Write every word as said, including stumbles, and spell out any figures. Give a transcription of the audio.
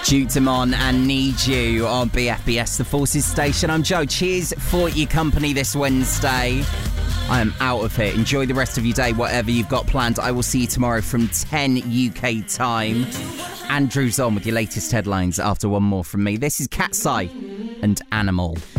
Duke Dumont and Need You on B F B S, the Forces Station. I'm Joe. Cheers for your company this Wednesday. I am out of here. Enjoy the rest of your day, whatever you've got planned. I will see you tomorrow from ten U K time. Andrew's on with your latest headlines after one more from me. This is Cat's Eye and Animal.